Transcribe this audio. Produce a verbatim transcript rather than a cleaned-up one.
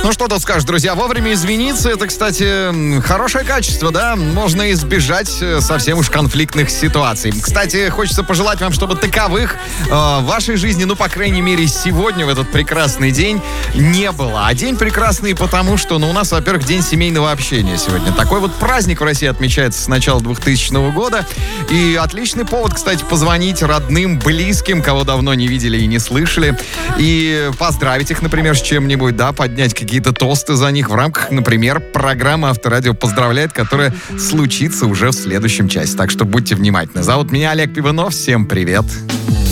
Ну что тут скажешь, друзья, вовремя извиниться, это, кстати, хорошее качество, да? Можно избежать совсем уж конфликтных ситуаций. Кстати, хочется пожелать вам, чтобы таковых э, в вашей жизни, ну, по крайней мере, сегодня, в этот прекрасный день, не было. А день прекрасный потому, что, ну, у нас, во-первых, день семейного общения сегодня. Такой вот праздник в России отмечается с начала двухтысячного года. И отличный повод, кстати, позвонить родным, близким, кого давно не видели и не слышали. И поздравить их, например, с чем-нибудь, да, поднять какие-то какие-то тосты за них в рамках, например, программы «Авторадио поздравляет», которая случится уже в следующем часе. Так что будьте внимательны. Зовут меня Олег Пивунов. Всем привет.